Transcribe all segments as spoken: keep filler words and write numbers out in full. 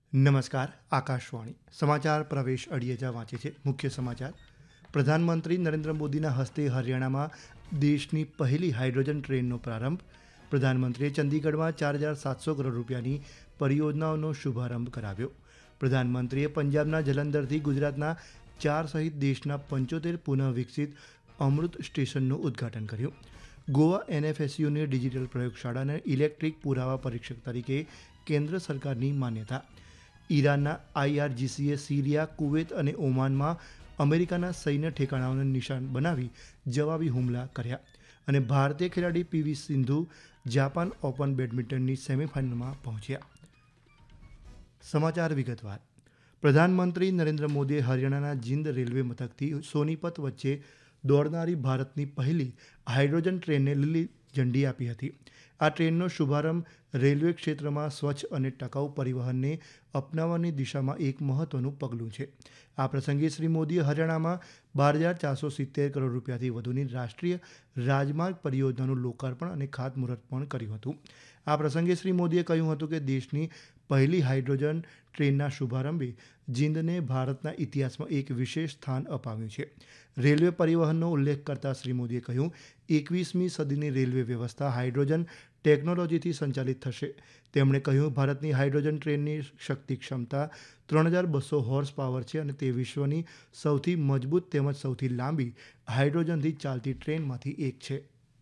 નમસ્કાર. આકાશવાણી સમાચાર પ્રવેશ અડિયેજા વાંચે છે. મુખ્ય સમાચાર. પ્રધાનમંત્રી નરેન્દ્ર મોદીના હસ્તે હરિયાણામાં દેશની પહેલી હાઇડ્રોજન ટ્રેનનો પ્રારંભ. પ્રધાનમંત્રીએ ચંદીગઢમાં ચાર હજાર સાતસો કરોડ રૂપિયાની પરિયોજનાઓનો શુભારંભ કરાવ્યો. પ્રધાનમંત્રીએ પંજાબના જલંધરથી ગુજરાતના ચાર સહિત દેશના પંચોતેર પુનઃ વિકસિત અમૃત સ્ટેશનનું ઉદ્ઘાટન કર્યું. ગોવા એનએફએસયુની ડિજિટલ પ્રયોગશાળાને ઇલેક્ટ્રિક પુરાવા પરીક્ષક તરીકે કેન્દ્ર સરકારની માન્યતા. ઈરાનના આઈઆરજીસીએ સિરિયા, કુવેત અને ઓમાનમાં અમેરિકાના સૈન્ય ઠેકાણાઓને નિશાન બનાવી જવાબી હુમલા કર્યા. અને ભારતીય ખેલાડી પીવી સિંધુ જાપાન ઓપન બેડમિન્ટનની સેમીફાઇનલમાં પહોંચ્યા. સમાચાર વિગતવાર. પ્રધાનમંત્રી નરેન્દ્ર મોદીએ હરિયાણાના જીંદ રેલવે મથકથી સોનીપત વચ્ચે દોડનારી ભારતની પહેલી હાઇડ્રોજન ટ્રેનને લીલી ઝંડી આપી હતી. આ ટ્રેનનો શુભારંભ રેલવે ક્ષેત્રમાં સ્વચ્છ અને ટકાઉ પરિવહનને અપનાવવાની દિશામાં એક મહત્વનું પગલું છે. આ પ્રસંગે શ્રી મોદીએ હરિયાણામાં બાર હજાર ચારસો સિત્તેર કરોડ રૂપિયાથી વધુની રાષ્ટ્રીય રાજમાર્ગ પરિયોજનાનું લોકાર્પણ અને ખાતમુહૂર્ત પણ કર્યું હતું. આ પ્રસંગે શ્રી મોદીએ કહ્યું હતું કે દેશની પહેલી હાઇડ્રોજન ટ્રેનના શુભારંભે જીંદને ભારતના ઇતિહાસમાં એક વિશેષ સ્થાન અપાવ્યું છે. રેલવે પરિવહનનો ઉલ્લેખ કરતા શ્રી મોદીએ કહ્યું, એકવીસમી સદીની રેલવે વ્યવસ્થા હાઇડ્રોજન ટેકનોલોજીથી સંચાલિત થશે. તેમણે કહ્યું, ભારતની હાઇડ્રોજન ટ્રેનની શક્તિ ક્ષમતા ત્રણ હજાર બસો હોર્સ પાવર છે અને તે વિશ્વની સૌથી મજબૂત તેમજ સૌથી લાંબી હાઇડ્રોજનથી ચાલતી ટ્રેનમાંથી એક છે.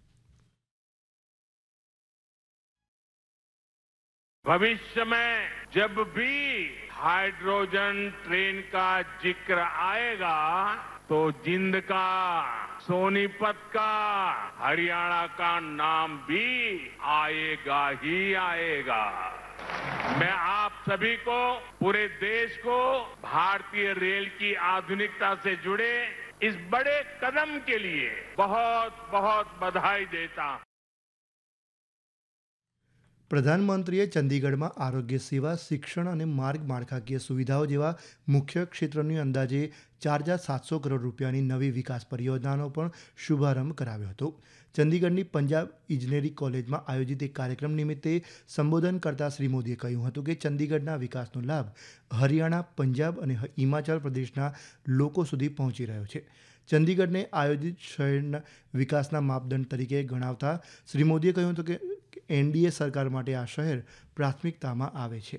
भविष्य में जब भी हाइड्रोजन ट्रेन का जिक्र आएगा तो जिंद का, सोनीपत का, हरियाणा का नाम भी आएगा ही आएगा. मैं आप सभी को, पूरे देश को भारतीय रेल की आधुनिकता से जुड़े इस बड़े कदम के लिए बहुत बहुत बधाई देता हूं. પ્રધાનમંત્રીએ ચંદીગઢમાં આરોગ્ય સેવા, શિક્ષણ અને માર્ગ માળખાકીય સુવિધાઓ જેવા મુખ્ય ક્ષેત્રોની અંદાજે ચાર હજાર સાતસો કરોડ રૂપિયાની નવી વિકાસ પરિયોજનાનો પણ શુભારંભ કરાવ્યો હતો. ચંદીગઢની પંજાબ ઇજનેરી કોલેજમાં આયોજિત એક કાર્યક્રમ નિમિત્તે સંબોધન કરતા શ્રી મોદીએ કહ્યું હતું કે ચંદીગઢના વિકાસનો લાભ હરિયાણા, પંજાબ અને હિમાચલ પ્રદેશના લોકો સુધી પહોંચી રહ્યો છે. ચંદીગઢને આયોજિત શહેરના વિકાસના માપદંડ તરીકે ગણાવતા શ્રી મોદીએ કહ્યું હતું કે એનડીએ સરકાર માટે આ શહેર પ્રાથમિકતામાં આવે છે.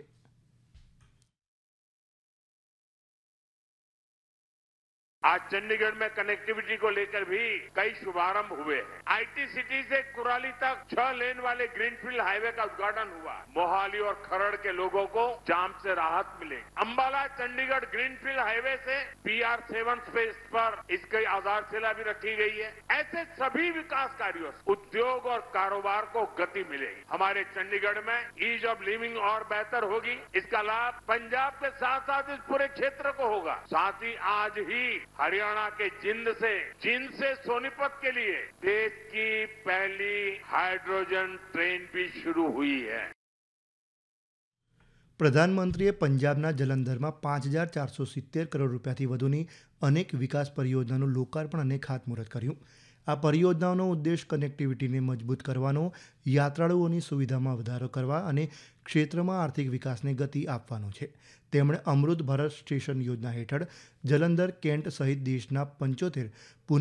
आज चंडीगढ़ में कनेक्टिविटी को लेकर भी कई शुभारंभ हुए हैं. आईटी सिटी से कुराली तक छह लेन वाले ग्रीनफील्ड हाईवे का उद्घाटन हुआ. मोहाली और खरड़ के लोगों को जाम से राहत मिलेगी. अंबाला चंडीगढ़ ग्रीनफील्ड हाईवे से पीआर सेवन स्पेस पर इसकी आधारशिला भी रखी गई है. ऐसे सभी विकास कार्यों से उद्योग और कारोबार को गति मिलेगी. हमारे चंडीगढ़ में ईज ऑफ लिविंग और बेहतर होगी. इसका लाभ पंजाब के साथ साथ इस पूरे क्षेत्र को होगा. साथ ही आज ही हरियाणा के जिंद से जिंद से सोनीपत के लिए देश की पहली हाइड्रोजन ट्रेन भी शुरू हुई है. પ્રધાનમંત્રીએ પંજાબના જલંધરમાં પાંચ હજાર ચારસો સિત્તેર કરોડ રૂપિયાથી વધુની અનેક વિકાસ પરિયોજનાનું લોકાર્પણ અને ખાતમુહૂર્ત કર્યું. આ પરિયોજનાઓનો ઉદ્દેશ કનેક્ટિવિટીને મજબૂત કરવાનો, યાત્રાળુઓની સુવિધામાં વધારો કરવા અને ક્ષેત્રમાં આર્થિક વિકાસને ગતિ આપવાનો છે. તેમણે અમૃત ભારત સ્ટેશન યોજના હેઠળ જલંધર, કેન્ટ સહિત દેશના પંચોતેર પુનઃ